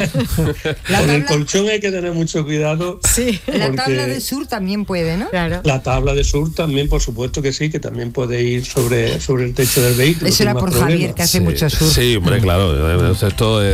Con el colchón hay que tener mucho cuidado. Sí. La tabla de surf también puede, ¿no? Claro. La tabla de surf también, por supuesto que sí, que también puede ir sobre el techo del vehículo. Eso era por Javier, que hace mucho surf. Sí, hombre, claro. Esto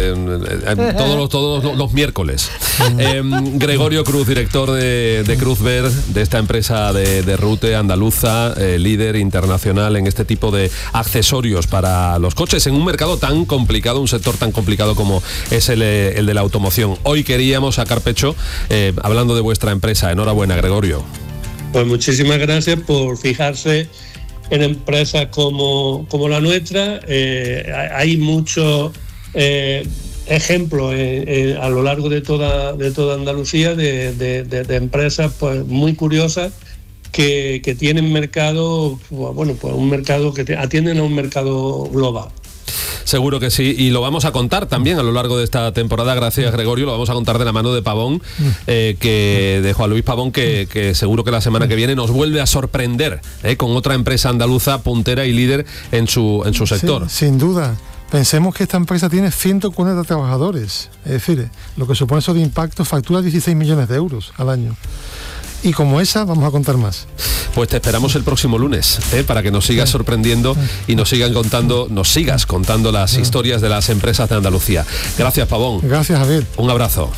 todos los miércoles. Gregorio Cruz, director de Cruzver, de esta empresa de Rute andaluza, líder internacional en este tipo de accesorios para los coches, en un mercado tan complicado, un sector tan complicado como es el de la automoción. Hoy queríamos sacar pecho hablando de vuestra empresa. Enhorabuena, Gregorio. Pues muchísimas gracias por fijarse en empresas como la nuestra. Hay muchos ejemplos a lo largo de toda Andalucía de empresas pues muy curiosas que tienen mercado, pues un mercado que atienden a un mercado global. Seguro que sí, y lo vamos a contar también a lo largo de esta temporada. Gracias, Gregorio. Lo vamos a contar de la mano de Pavón, de Juan Luis Pavón, que seguro que la semana que viene nos vuelve a sorprender con otra empresa andaluza puntera y líder en su sector. Sí, sin duda. Pensemos que esta empresa tiene 140 trabajadores, es decir, lo que supone eso de impacto, factura 16 millones de euros al año. Y como esa, vamos a contar más. Pues te esperamos el próximo lunes, para que nos sigas sorprendiendo y nos sigas contando las historias de las empresas de Andalucía. Gracias, Pavón. Gracias, Javier. Un abrazo.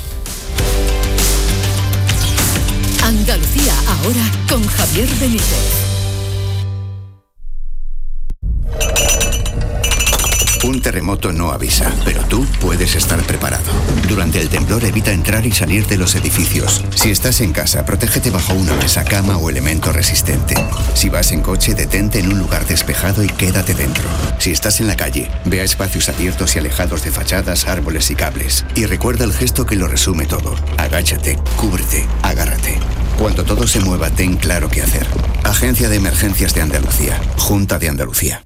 Andalucía ahora con Javier Benítez. Un terremoto no avisa, pero tú puedes estar preparado. Durante el temblor evita entrar y salir de los edificios. Si estás en casa, protégete bajo una mesa, cama o elemento resistente. Si vas en coche, detente en un lugar despejado y quédate dentro. Si estás en la calle, ve a espacios abiertos y alejados de fachadas, árboles y cables. Y recuerda el gesto que lo resume todo. Agáchate, cúbrete, agárrate. Cuando todo se mueva, ten claro qué hacer. Agencia de Emergencias de Andalucía. Junta de Andalucía.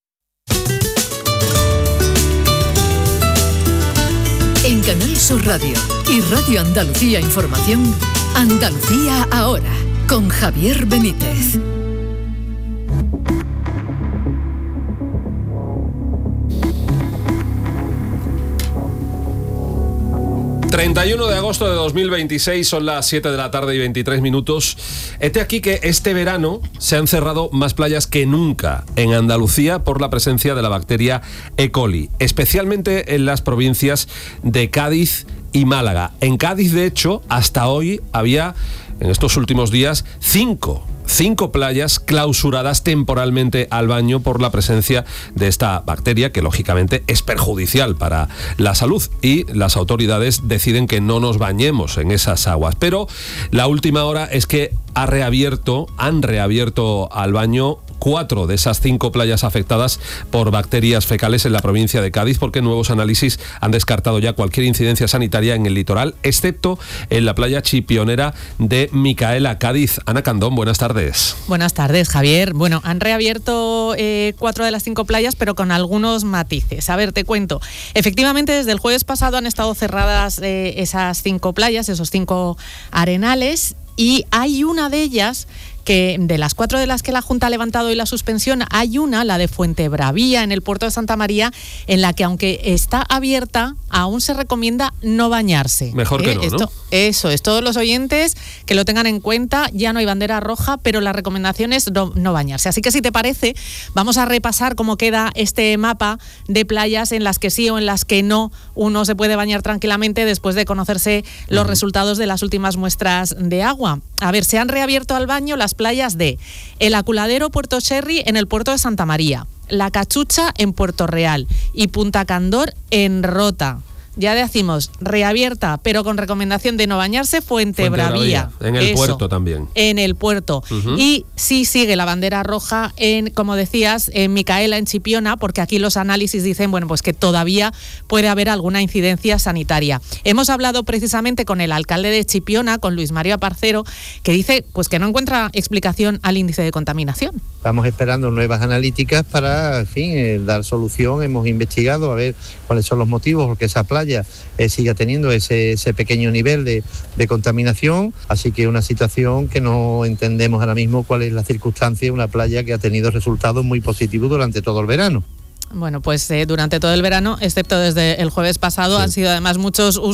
En Canal Sur Radio y Radio Andalucía Información, Andalucía ahora, con Javier Benítez. 31 de agosto de 2026, son las 7 de la tarde y 23 minutos. Hete aquí que este verano se han cerrado más playas que nunca en Andalucía por la presencia de la bacteria E. coli, especialmente en las provincias de Cádiz y Málaga. En Cádiz, de hecho, hasta hoy había, en estos últimos días, cinco playas clausuradas temporalmente al baño por la presencia de esta bacteria, que lógicamente es perjudicial para la salud, y las autoridades deciden que no nos bañemos en esas aguas. Pero la última hora es que han reabierto al baño 4 de esas 5 playas afectadas por bacterias fecales en la provincia de Cádiz, porque nuevos análisis han descartado ya cualquier incidencia sanitaria en el litoral, excepto en la playa chipionera de Micaela, Cádiz. Ana Candón, buenas tardes. Buenas tardes, Javier. Bueno, han reabierto 4 de las 5 playas, pero con algunos matices. A ver, te cuento. Efectivamente, desde el jueves pasado han estado cerradas esas 5 playas, esos 5 arenales, y hay una de ellas que, de las 4 de las que la Junta ha levantado hoy la suspensión, hay una, la de Fuentebravía, en el puerto de Santa María, en la que, aunque está abierta, aún se recomienda no bañarse. Mejor que no, ¿no? Eso es, todos los oyentes que lo tengan en cuenta. Ya no hay bandera roja, pero la recomendación es no bañarse. Así que, si te parece, vamos a repasar cómo queda este mapa de playas en las que sí o en las que no uno se puede bañar tranquilamente después de conocerse los resultados de las últimas muestras de agua. A ver, se han reabierto al baño las playas de El Aculadero, Puerto Cherry, en el puerto de Santa María, La Cachucha en Puerto Real y Punta Candor en Rota. Ya decimos, reabierta, pero con recomendación de no bañarse, Fuentebravía. En el puerto también. En el puerto. Y sí sigue la bandera roja en, como decías, en Micaela, en Chipiona, porque aquí los análisis dicen, bueno, pues que todavía puede haber alguna incidencia sanitaria. Hemos hablado precisamente con el alcalde de Chipiona, con Luis Mario Aparcero, que dice pues que no encuentra explicación al índice de contaminación. Estamos esperando nuevas analíticas para, en fin, dar solución. Hemos investigado a ver cuáles son los motivos porque esa playa siga teniendo ese pequeño nivel de contaminación, así que una situación que no entendemos ahora mismo cuál es la circunstancia de una playa que ha tenido resultados muy positivos durante todo el verano. Bueno, pues durante todo el verano, excepto desde el jueves pasado, han sido además muchos